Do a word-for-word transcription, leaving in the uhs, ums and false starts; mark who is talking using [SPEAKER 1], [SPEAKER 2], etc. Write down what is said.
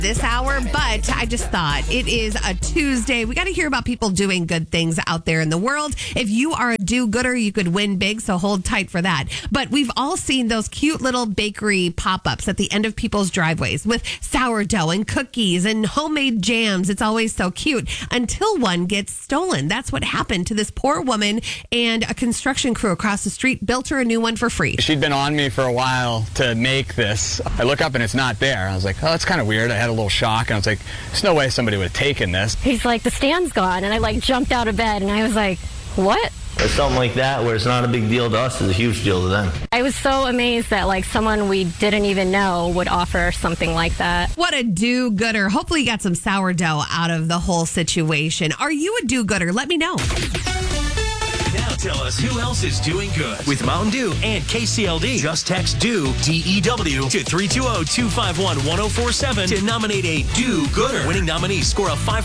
[SPEAKER 1] this hour, but I just thought it is a Tuesday. We got to hear about people doing good things out there in the world. If you are a do-gooder, you could win big, so hold tight for that. But we've all seen those cute little bakery pop-ups at the end of people's driveways with sourdough and cookies and homemade jams. It's always so cute until one gets stolen. That's what happened to this poor woman, and a construction crew across the street built her a new one for free.
[SPEAKER 2] She'd been on me for a while to make this. I look up and it's not there. I was like, oh, that's kind of weird. I had a little shock, and I was like, there's no way somebody would have taken this.
[SPEAKER 3] He's like, the stand's gone, and I like jumped out of bed, and I was like, what?
[SPEAKER 4] Something like that where it's not a big deal to us is a huge deal to them.
[SPEAKER 3] I was so amazed that like someone we didn't even know would offer something like that.
[SPEAKER 1] What a do-gooder. Hopefully you got some sourdough out of the whole situation. Are you a do-gooder? Let me know.
[SPEAKER 5] Now tell us who else is doing good with Mountain Dew and K C L D. Just text DEW, D E W, to three two zero, two five one, one zero four seven to nominate a do-gooder. Winning nominees score a five